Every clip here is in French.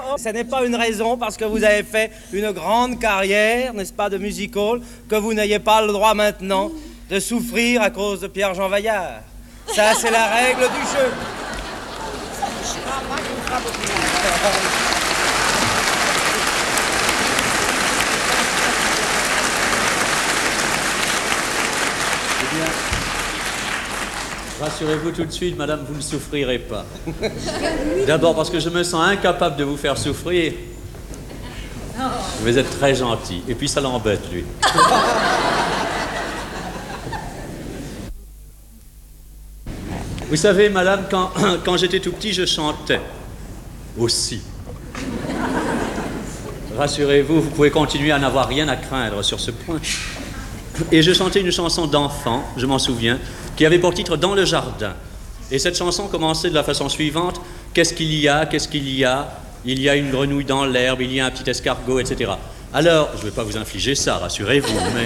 Ce n'est pas une raison parce que vous avez fait une grande carrière, n'est-ce pas, de music hall, que vous n'ayez pas le droit maintenant de souffrir à cause de Pierre-Jean Vaillard. Ça, c'est la règle du jeu. Eh bien, rassurez-vous tout de suite, madame, vous ne souffrirez pas. D'abord parce que je me sens incapable de vous faire souffrir. Vous êtes très gentil. Et puis ça l'embête, lui. Vous savez, madame, quand j'étais tout petit, je chantais aussi. Rassurez-vous, vous pouvez continuer à n'avoir rien à craindre sur ce point. Et je chantais une chanson d'enfant, je m'en souviens, qui avait pour titre « Dans le jardin ». Et cette chanson commençait de la façon suivante. Qu'est-ce qu'il y a? Qu'est-ce qu'il y a? Il y a une grenouille dans l'herbe, il y a un petit escargot, etc. Alors, je ne vais pas vous infliger ça, rassurez-vous, mais...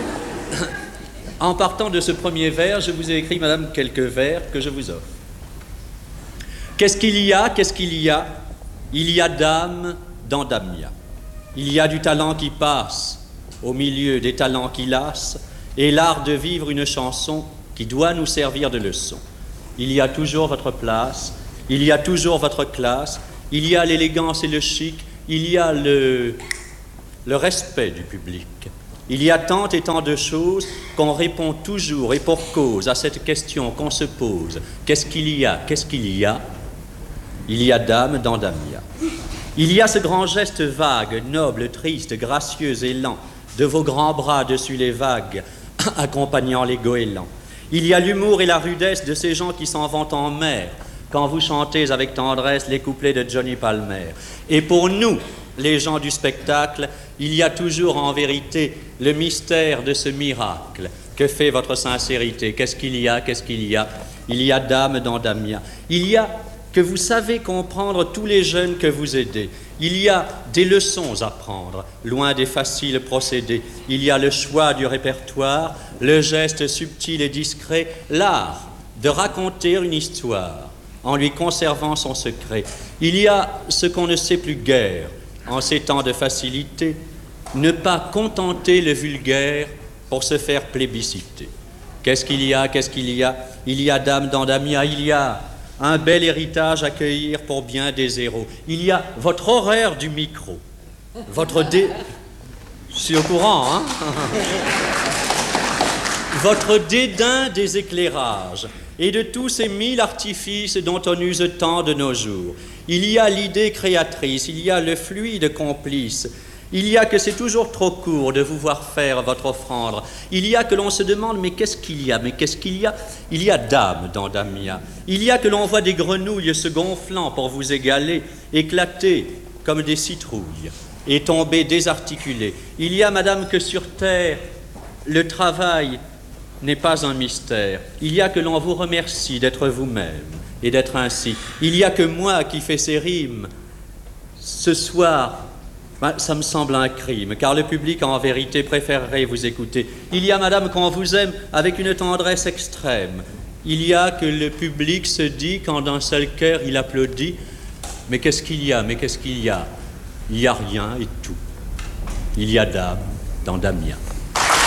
En partant de ce premier vers, je vous ai écrit, madame, quelques vers que je vous offre. Qu'est-ce qu'il y a? Qu'est-ce qu'il y a? Il y a Dame dans Damia. Il y a du talent qui passe au milieu des talents qui lassent et l'art de vivre une chanson qui doit nous servir de leçon. Il y a toujours votre place, il y a toujours votre classe, il y a l'élégance et le chic, il y a le respect du public. Il y a tant et tant de choses qu'on répond toujours et pour cause à cette question qu'on se pose. Qu'est-ce qu'il y a? Qu'est-ce qu'il y a? Il y a Dame dans Damia. Il y a ce grand geste vague, noble, triste, gracieux et lent, de vos grands bras dessus les vagues, accompagnant les goélands. Il y a l'humour et la rudesse de ces gens qui s'en vont en mer, quand vous chantez avec tendresse les couplets de Johnny Palmer. Et pour nous, les gens du spectacle, il y a toujours en vérité le mystère de ce miracle. Que fait votre sincérité? Qu'est-ce qu'il y a? Qu'est-ce qu'il y a? Il y a Dame dans Damia. Il y a que vous savez comprendre tous les jeunes que vous aidez. Il y a des leçons à prendre, loin des faciles procédés. Il y a le choix du répertoire, le geste subtil et discret, l'art de raconter une histoire en lui conservant son secret. Il y a ce qu'on ne sait plus guère en ces temps de facilité, ne pas contenter le vulgaire pour se faire plébisciter. Qu'est-ce qu'il y a? Qu'est-ce qu'il y a? Il y a Dame dans Damia, il y a un bel héritage à cueillir pour bien des héros. Il y a votre horreur du micro, Je suis au courant, hein? Votre dédain des éclairages et de tous ces mille artifices dont on use tant de nos jours. Il y a l'idée créatrice, il y a le fluide complice, il y a que c'est toujours trop court de vous voir faire votre offrande. Il y a que l'on se demande, mais qu'est-ce qu'il y a? Mais qu'est-ce qu'il y a? Il y a Dame dans Damia. Il y a que l'on voit des grenouilles se gonflant pour vous égaler, éclater comme des citrouilles et tomber désarticulées. Il y a, madame, que sur terre, le travail n'est pas un mystère. Il y a que l'on vous remercie d'être vous-même et d'être ainsi. Il y a que moi qui fais ces rimes. Ce soir, ça me semble un crime, car le public en vérité préférerait vous écouter. Il y a, madame, qu'on vous aime avec une tendresse extrême. Il y a que le public se dit, quand d'un seul cœur il applaudit, mais qu'est-ce qu'il y a? Mais qu'est-ce qu'il y a? Il n'y a rien et tout. Il y a Dame dans Damia.